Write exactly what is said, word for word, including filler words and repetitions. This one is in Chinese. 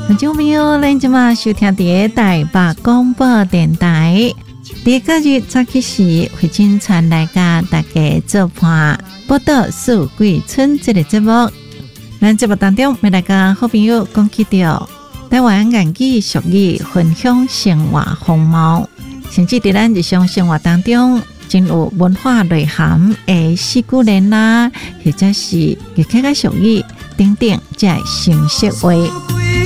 听众朋友，咱今晚收听的台北广播电台，第个日早起时会经传来甲大家做伴报道四季春这个节目。咱节目当中，为大家好朋友讲起到台湾言语俗语分享生活风貌，甚至在咱日常生活当中，真有文化内涵的四句联啦，或者是其他俗语等等，这新式话。